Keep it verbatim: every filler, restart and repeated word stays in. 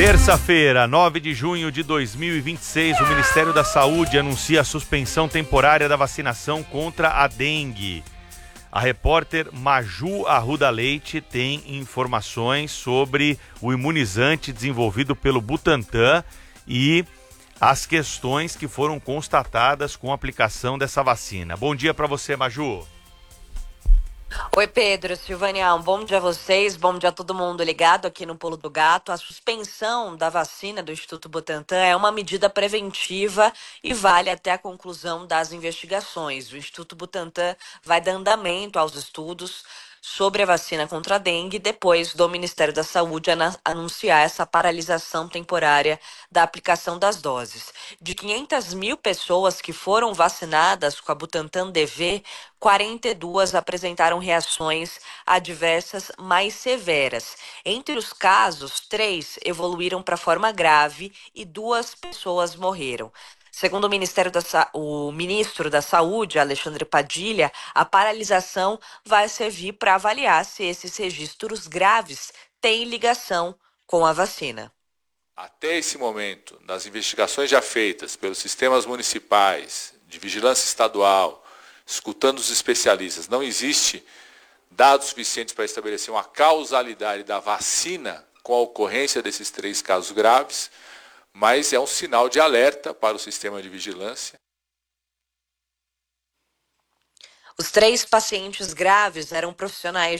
Terça-feira, nove de junho de dois mil e vinte e seis, o Ministério da Saúde anuncia a suspensão temporária da vacinação contra a dengue. A repórter Maju Arruda Leite tem informações sobre o imunizante desenvolvido pelo Butantan e as questões que foram constatadas com a aplicação dessa vacina. Bom dia para você, Maju. Oi, Pedro, Silvânia, um bom dia a vocês, bom dia a todo mundo ligado aqui no Pulo do Gato. A suspensão da vacina do Instituto Butantan é uma medida preventiva e vale até a conclusão das investigações. O Instituto Butantan vai dar andamento aos estudos sobre a vacina contra a dengue depois do Ministério da Saúde anunciar essa paralisação temporária da aplicação das doses. De quinhentas mil pessoas que foram vacinadas com a Butantan D V, quarenta e duas apresentaram reações adversas mais severas. Entre os casos, três evoluíram para forma grave e duas pessoas morreram. Segundo o, Ministério da Sa- o ministro da Saúde, Alexandre Padilha, a paralisação vai servir para avaliar se esses registros graves têm ligação com a vacina. Até esse momento, nas investigações já feitas pelos sistemas municipais, de vigilância estadual, escutando os especialistas, não existe dados suficientes para estabelecer uma causalidade da vacina com a ocorrência desses três casos graves, mas é um sinal de alerta para o sistema de vigilância. Os três pacientes graves eram profissionais